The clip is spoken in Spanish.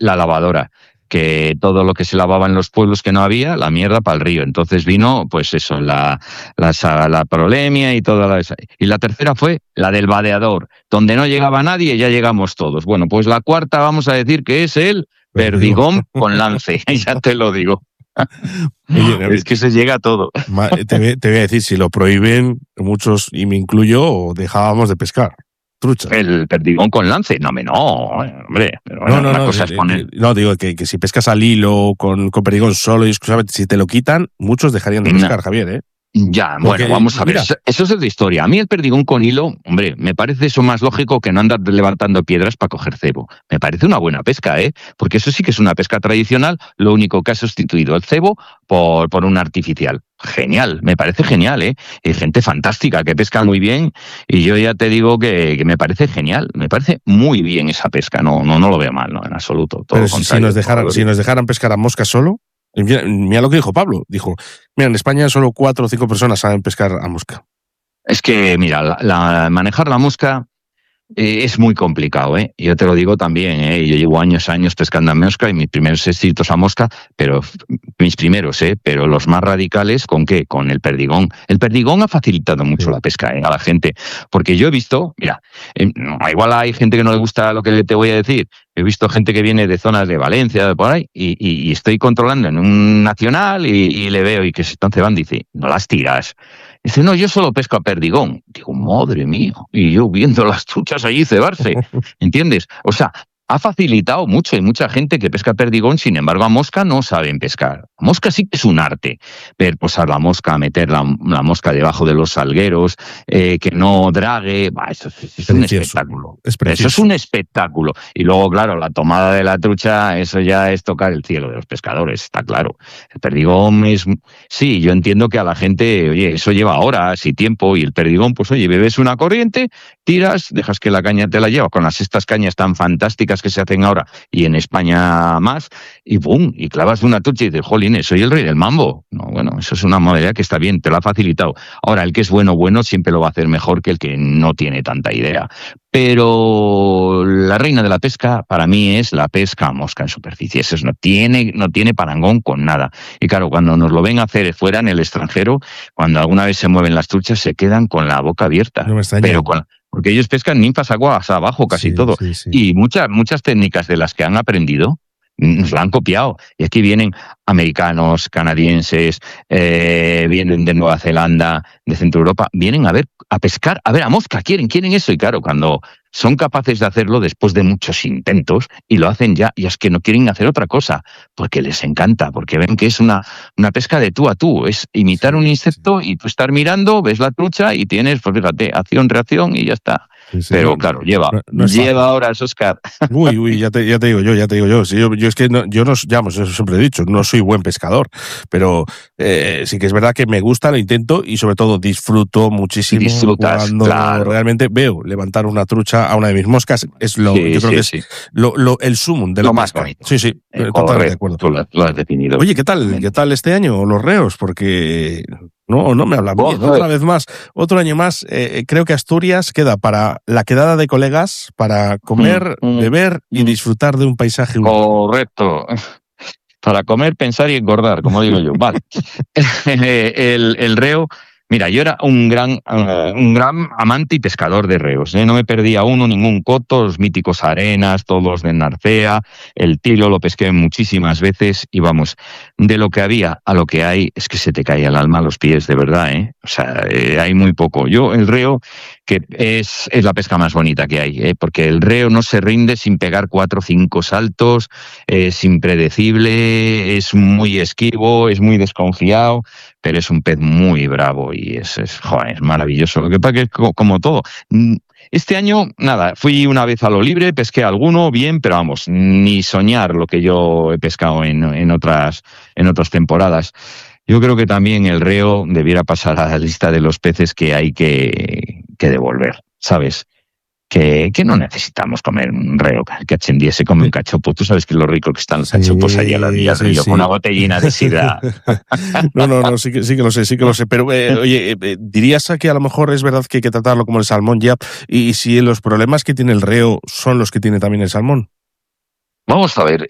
la lavadora, que todo lo que se lavaba en los pueblos que no había, la mierda para el río. Entonces vino, pues eso, la prolemia y toda esa. Y la tercera fue la del vadeador, donde no llegaba nadie, ya llegamos todos. Bueno, pues la cuarta vamos a decir que es el perdigón con lance, ya te lo digo. Oye, es que se llega a todo. Te voy a decir, si lo prohíben, muchos, y me incluyo, dejábamos de pescar truchas. El perdigón con lance, no, hombre. Pero bueno, No, una cosa es poner... No, digo que si pescas al hilo con perdigón solo y exclusivamente, si te lo quitan, muchos dejarían de pescar, Javier, ¿eh? Ya, Porque, bueno, vamos a ver, mira, eso es de historia. A mí el perdigón con hilo, hombre, me parece eso más lógico que no andar levantando piedras para coger cebo. Me parece una buena pesca, porque eso sí que es una pesca tradicional, lo único que ha sustituido el cebo por un artificial. Genial, me parece genial, Hay gente fantástica que pesca muy bien y yo ya te digo que me parece genial, me parece muy bien esa pesca, no lo veo mal, no, en absoluto. Todo pero lo contrario, si nos dejaran pescar a mosca solo, mira lo que dijo Pablo. Dijo, mira, en España solo 4 o 5 personas saben pescar a mosca. Es que, mira, manejar la mosca es muy complicado, Yo te lo digo también, Yo llevo años pescando a mosca y mis primeros éxitos a mosca, pero pero los más radicales, ¿con qué? Con el perdigón. El perdigón ha facilitado mucho la pesca, a la gente, porque yo he visto, mira, igual hay gente que no le gusta lo que te voy a decir. He visto gente que viene de zonas de Valencia, de por ahí, y estoy controlando en un nacional y le veo y que se están cebando, dice, no las tiras. Dice, no, yo solo pesco a perdigón. Digo, madre mía. Y yo viendo las truchas allí cebarse. ¿Entiendes? O sea, ha facilitado mucho. Hay mucha gente que pesca perdigón, sin embargo, a mosca no saben pescar. A mosca sí que es un arte. Ver posar la mosca, meter la mosca debajo de los salgueros, que no drague. Eso es un espectáculo. Eso es un espectáculo. Y luego, claro, la tomada de la trucha, eso ya es tocar el cielo de los pescadores, está claro. El perdigón es... Sí, yo entiendo que a la gente, oye, eso lleva horas y tiempo, y el perdigón, pues oye, bebes una corriente, tiras, dejas que la caña te la lleva, con estas cañas tan fantásticas que se hacen ahora, y en España más, y ¡pum! Y clavas una trucha y dices, jolines, soy el rey del mambo. No, bueno, eso es una modalidad que está bien, te lo ha facilitado. Ahora, el que es bueno siempre lo va a hacer mejor que el que no tiene tanta idea. Pero la reina de la pesca para mí es la pesca a mosca en superficie. Eso no tiene parangón con nada. Y claro, cuando nos lo ven hacer fuera en el extranjero, cuando alguna vez se mueven las truchas, se quedan con la boca abierta. No me extraña. Porque ellos pescan ninfas aguas abajo casi todo. Sí. Y muchas técnicas de las que han aprendido nos la han copiado. Y aquí vienen americanos, canadienses, vienen de Nueva Zelanda, de Centro Europa, vienen a pescar, a mosca, quieren eso. Y claro, cuando son capaces de hacerlo después de muchos intentos y lo hacen ya, y es que no quieren hacer otra cosa, porque les encanta, porque ven que es una pesca de tú a tú, es imitar un insecto y tú estar mirando, ves la trucha y tienes, pues fíjate, acción, reacción y ya está. Pero claro, lleva horas, Óscar. Uy, ya te digo yo. Sí, yo es que yo siempre he dicho, no soy buen pescador, pero sí que es verdad que me gusta, lo intento y sobre todo disfruto muchísimo. Y disfrutas, cuando realmente veo levantar una trucha a una de mis moscas. Es yo creo que es el sumum de la más pesca. bonito. Sí, totalmente de acuerdo. Tú lo has definido. Oye, ¿qué tal este año los reos? Porque no me hablan bien. Otra vez más, otro año más, creo que Asturias queda para la quedada de colegas, para comer, beber y disfrutar de un paisaje. Correcto. Para comer, pensar y engordar, como digo yo. Vale. El reo... Mira, yo era un gran amante y pescador de reos. No me perdía ningún coto, los míticos arenas, todos los de Narcea, el tilo lo pesqué muchísimas veces y vamos, de lo que había a lo que hay es que se te cae el alma a los pies, de verdad, O sea, hay muy poco. Yo, el reo, que es la pesca más bonita que hay, porque el reo no se rinde sin pegar 4 o 5 saltos, es impredecible, es muy esquivo, es muy desconfiado, pero es un pez muy bravo y es maravilloso. Lo que pasa es que como todo. Este año, nada, fui una vez a lo libre, pesqué alguno, bien, pero vamos, ni soñar lo que yo he pescado en otras temporadas. Yo creo que también el reo debiera pasar a la lista de los peces que hay que devolver, ¿sabes? Que no necesitamos comer un reo, que Chendí se come un cachopo. Tú sabes que lo rico que están los cachopos allá a la orilla del río, con una botellina de sidra. No, sí que lo sé. Pero, oye, ¿dirías que a lo mejor es verdad que hay que tratarlo como el salmón ya? Y si los problemas que tiene el reo son los que tiene también el salmón. Vamos a ver.